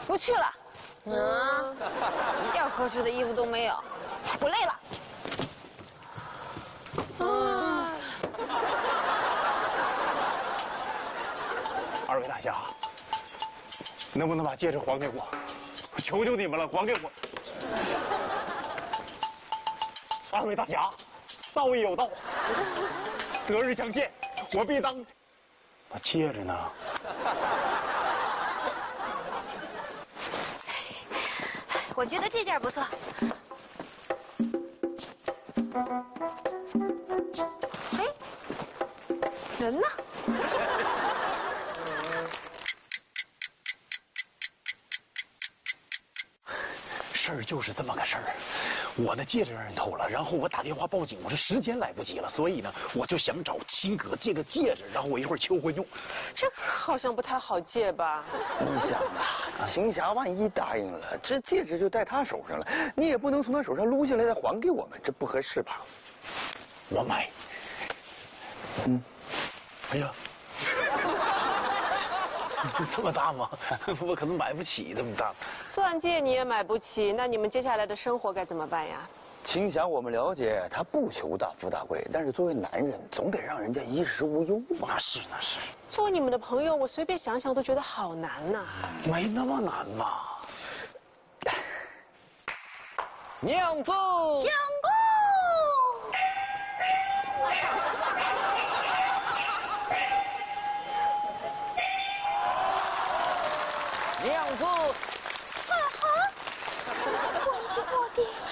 不去了。一件合适的衣服都没有，我累了。 二位大侠，能不能把戒指还给我？我求求你们了，还给我！二位大侠，道义有道，择日相见，我必当。那戒指呢？ 我觉得这件不错。哎，人呢？ 事儿就是这么个事儿，我的戒指让人偷了，然后我打电话报警，我这时间来不及了，所以呢，我就想找亲哥借个戒指，然后我一会儿求婚用。 这好像不太好借吧？ 你想啊，秦霞万一答应了，这戒指就在他手上了，你也不能从他手上撸下来再还给我们，这不合适吧？ 我买。哎呀。这么大吗？我可能买不起这么大。 钻戒你也买不起，那你们接下来的生活该怎么办呀？ 秦霞，我们了解他不求大富大贵，但是作为男人，总得让人家衣食无忧吧？ 那是。 作为你们的朋友，我随便想想都觉得好难呐。 没那么难嘛。 娘子， 相公。 娘子， 我是我的